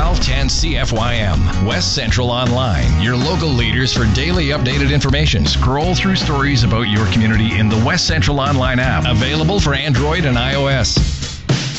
1210 CFYM. West Central Online, your local leaders for daily updated information. Scroll through stories about your community in the West Central Online app, available for Android and iOS.